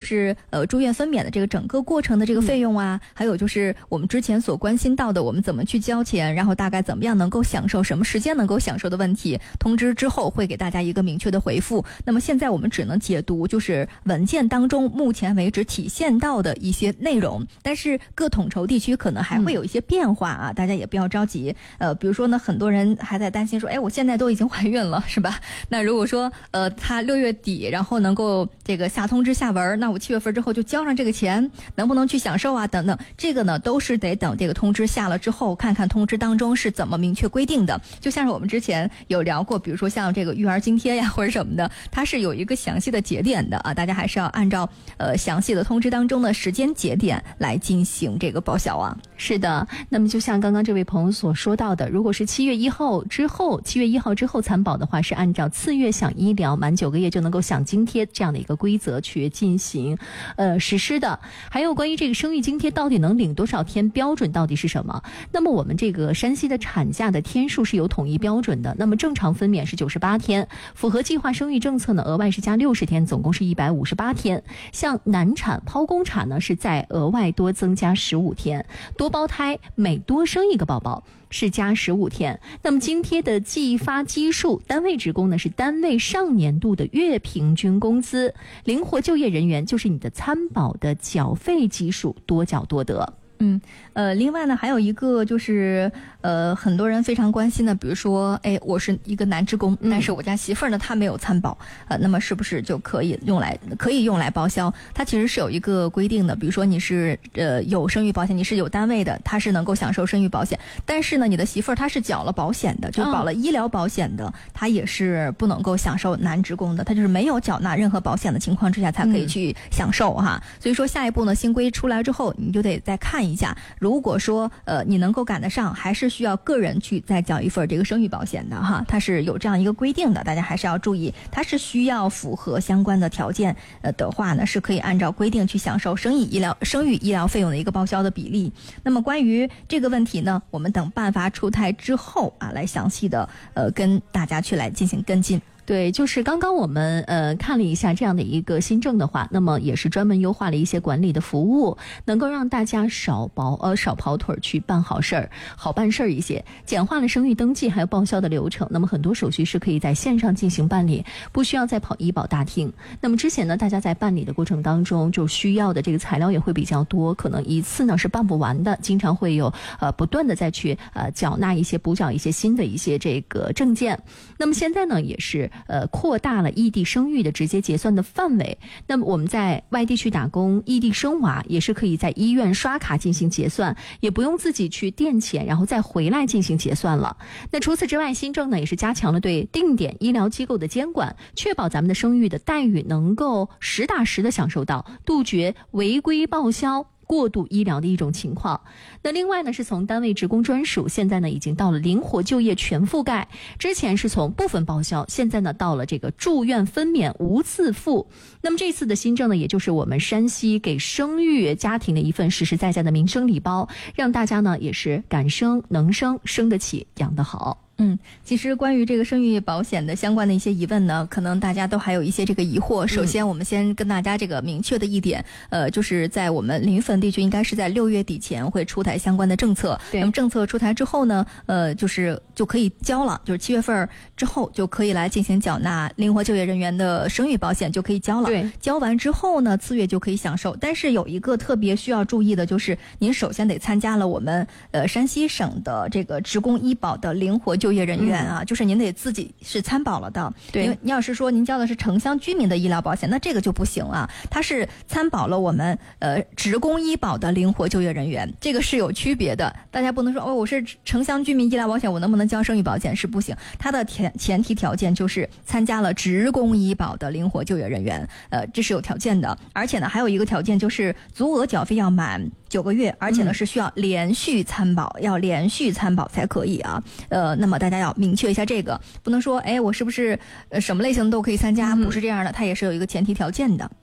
就是住院分娩的这个整个过程的这个费用啊，还有就是我们之前所关心到的我们怎么去交钱，然后大概怎么样能够享受，什么时间能够享受的问题，通知之后会给大家一个明确的回复。那么现在我们只能解读就是文件当中目前为止体现到的一些内容，但是各统筹地区可能还会有一些变化啊，大家也不要着急。比如说呢，很多人还在担心说，哎，我现在都已经怀孕了，是吧？那如果说他6月底然后能够这个下通知下文，那我7月份之后就交上这个钱，能不能去享受啊等等，这个呢都是得等这个通知下了之后，看看通知当中是怎么明确规定的。就像是我们之前有聊过，比如说像这个育儿津贴呀或者什么的，它是有一个详细的节点的啊，大家还是要按照详细的通知当中的时间节点来进行这个报销啊。 是的，那么就像刚刚这位朋友所说到的，如果是7月1号之后参保的话，是按照次月享医疗满9个月就能够享津贴这样的一个规则去进行实施的。还有关于这个生育津贴到底能领多少天，标准到底是什么？那么我们这个山西的产假的天数是有统一标准的，那么正常分娩是98天，符合计划生育政策呢，额外是加60天，总共是158天。像难产、剖宫产呢，是再额外多增加15天。多胞胎每多生一个宝宝是加15天。那么津贴的计发基数，单位职工呢是单位上年度的月平均工资，灵活就业人员就是你的参保的缴费基数，多缴多得。 另外呢，还有一个就是很多人非常关心的，比如说，哎，我是一个男职工，但是我家媳妇儿呢，她没有参保，那么是不是就可以用来报销？它其实是有一个规定的，比如说你是有生育保险，你是有单位的，它是能够享受生育保险，但是呢，你的媳妇儿她是缴了保险的，就是保了医疗保险的，她也是不能够享受男职工的，她就是没有缴纳任何保险的情况之下才可以去享受哈。所以说下一步呢，新规出来之后，你就得再看一下，如果说你能够赶得上，还是需要个人去再缴一份这个生育保险的哈，它是有这样一个规定的，大家还是要注意，它是需要符合相关的条件的话呢，是可以按照规定去享受生育医疗费用的一个报销的比例。那么关于这个问题呢，我们等办法出台之后啊，来详细的跟大家去来进行跟进。 对，就是刚刚我们看了一下这样的一个新政的话，那么也是专门优化了一些管理的服务，能够让大家少跑腿去办好事儿，好办事儿一些，简化了生育登记还有报销的流程。那么很多手续是可以在线上进行办理，不需要再跑医保大厅。那么之前呢，大家在办理的过程当中，就需要的这个材料也会比较多，可能一次呢是办不完的，经常会有不断的再去补缴一些新的一些这个证件。那么现在呢，也是扩大了异地生育的直接结算的范围。那么我们在外地去打工，异地生娃也是可以在医院刷卡进行结算，也不用自己去垫钱然后再回来进行结算了。那除此之外，新政呢也是加强了对定点医疗机构的监管，确保咱们的生育的待遇能够实打实的享受到，杜绝违规报销过度医疗的一种情况。那另外呢，是从单位职工专属，现在呢已经到了灵活就业全覆盖，之前是从部分报销，现在呢到了这个住院分娩无自付。那么这次的新政呢，也就是我们山西给生育家庭的一份实实在在的民生礼包，让大家呢也是敢生能生，生得起养得好。 其实关于这个生育保险的相关的一些疑问呢，可能大家都还有一些这个疑惑。首先我们先跟大家这个明确的一点，就是在我们临汾地区应该是在6月底前会出台相关的政策。那么政策出台之后呢，就可以交了，就是7月份之后就可以来进行缴纳灵活就业人员的生育保险就可以交了。 对， 交完之后呢，次月就可以享受。但是有一个特别需要注意的，就是您首先得参加了我们山西省的这个职工医保的灵活就业人员啊，就是您得自己是参保了的。 对， 因为你要是说您交的是城乡居民的医疗保险，那这个就不行啊，它是参保了我们职工医保的灵活就业人员，这个是有区别的。大家不能说我是城乡居民医疗保险，我能不能交生育保险，是不行。它的前提条件就是参加了职工医保的灵活就业人员，这是有条件的。而且呢，还有一个条件就是足额缴费要满9个月，而且呢是需要连续参保，要连续参保才可以啊。那么大家要明确一下这个，不能说我是不是什么类型的都可以参加，不是这样的，它也是有一个前提条件的。